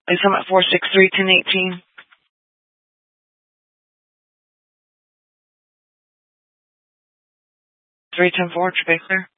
Please come at 463-1018. 310-4, should be clear.